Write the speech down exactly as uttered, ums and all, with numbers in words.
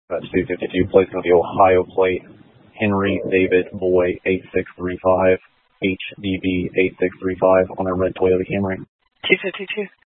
That's two fifty-two, placing with the Ohio plate, Henry David Boy eight six three five, H D B eight six three five on a red Toyota Camry. two fifty-two.